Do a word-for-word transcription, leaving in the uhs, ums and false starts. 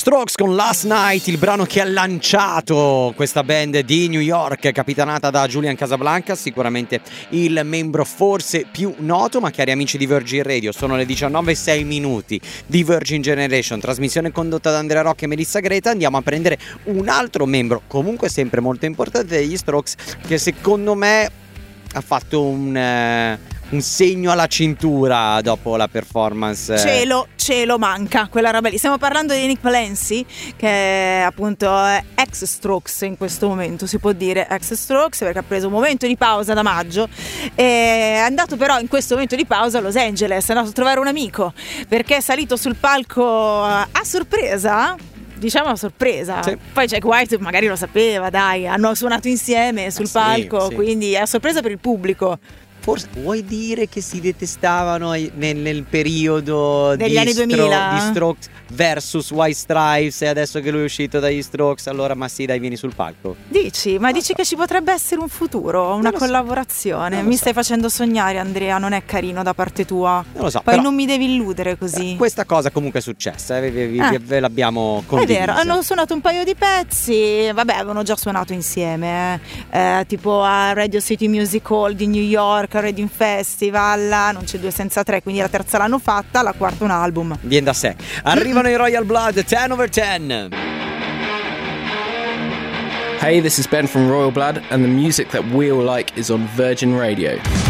Strokes con Last Night, il brano che ha lanciato questa band di New York, capitanata da Julian Casablancas, sicuramente il membro forse più noto. Ma cari amici di Virgin Radio, sono le diciannove e sei minuti di Virgin Generation, trasmissione condotta da Andrea Rocca e Melissa Greta. Andiamo a prendere un altro membro, comunque sempre molto importante, degli Strokes, che secondo me ha fatto un... Eh, un segno alla cintura dopo la performance. Cielo, cielo manca quella roba lì. Stiamo parlando di Nick Valenzi, che è appunto ex Strokes in questo momento, si può dire ex Strokes, perché ha preso un momento di pausa da maggio. È andato però in questo momento di pausa a Los Angeles, è andato a trovare un amico, perché è salito sul palco a sorpresa. Diciamo a sorpresa, sì. Poi Jack White magari lo sapeva, dai, hanno suonato insieme sul ah, palco, sì, sì. Quindi è a sorpresa per il pubblico. Forse vuoi dire che si detestavano nel, nel periodo degli di anni duemila Stro- di Strokes versus White Stripes, e adesso che lui è uscito dagli Strokes, allora ma sì, dai, vieni sul palco. Dici? Ma dici so. Che ci potrebbe essere un futuro, una collaborazione? Mi so. Stai facendo sognare, Andrea, non è carino da parte tua. Non lo so. Poi però, non mi devi illudere così. Eh, questa cosa comunque è successa, eh, ve, ve, eh. ve l'abbiamo condivisa. È vero, hanno suonato un paio di pezzi, vabbè, avevano già suonato insieme, eh. Eh, tipo a Radio City Music Hall di New York, Reading Festival, non c'è due senza tre, quindi la terza l'hanno fatta, la quarta un album. Viene da sé. Arrivano i Royal Blood, ten over ten. Hey, this is Ben from Royal Blood, and the music that we all like is on Virgin Radio.